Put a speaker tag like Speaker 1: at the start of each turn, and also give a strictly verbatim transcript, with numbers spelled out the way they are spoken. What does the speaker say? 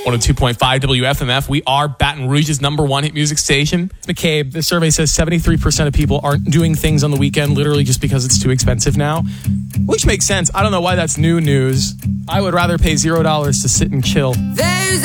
Speaker 1: one oh two point five W F M F. We are Baton Rouge's number one hit music station. McCabe, the survey says seventy-three percent of people aren't doing things on the weekend literally just because it's too expensive now, which makes sense. I don't know why that's new news. I would rather pay zero dollars to sit and chill.
Speaker 2: There's